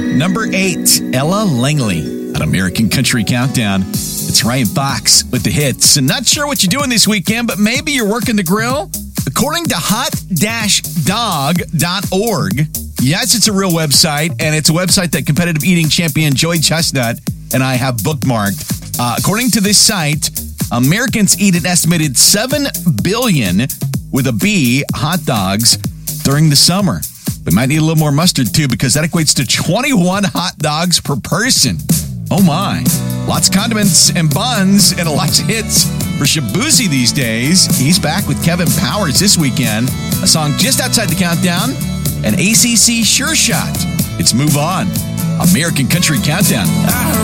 number 8, Ella Langley at American Country Countdown. It's Ryan Fox with the hits. And not sure what you're doing this weekend, but maybe you're working the grill? According to hot-dog.org, yes, it's a real website, and it's a website that competitive eating champion Joey Chestnut and I have bookmarked. According to this site, Americans eat an estimated 7 billion, with a B, hot dogs during the summer. We might need a little more mustard, too, because that equates to 21 hot dogs per person. Oh, my. Lots of condiments and buns and lots of hits for Shabuzi these days. He's back with Kevin Powers this weekend. A song just outside the countdown, an ACC Sure Shot. It's Move On. American Country Countdown.